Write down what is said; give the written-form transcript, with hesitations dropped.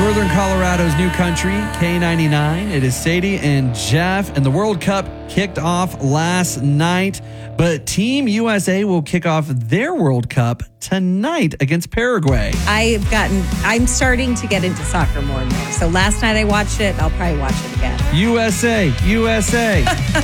Northern Colorado's new country, K99. It is Sadie and Jeff, and the World Cup kicked off last night, but Team USA will kick off their World Cup tonight against Paraguay. I'm starting to get into soccer more and more. So last night I watched it. I'll probably watch it again. USA, USA.